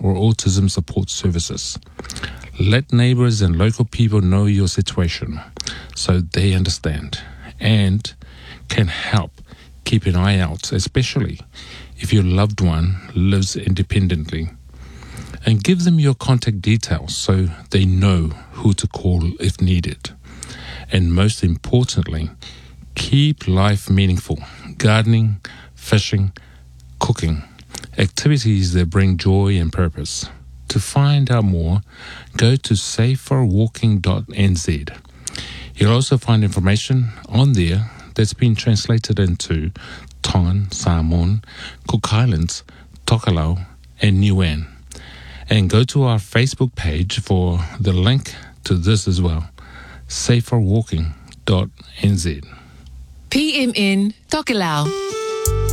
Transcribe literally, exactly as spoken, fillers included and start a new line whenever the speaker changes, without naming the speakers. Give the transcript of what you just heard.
or autism support services. Let neighbors and local people know your situation so they understand and can help keep an eye out, especially if your loved one lives independently. And give them your contact details so they know who to call if needed. And most importantly, keep life meaningful. Gardening, fishing, cooking, activities that bring joy and purpose. To find out more, go to safer walking dot n z. You'll also find information on there that's been translated into Tongan, Samoan, Cook Islands, Tokelau, and Niuean. And go to our Facebook page for the link to this as well, safer walking dot n z.
P M N Tokelau.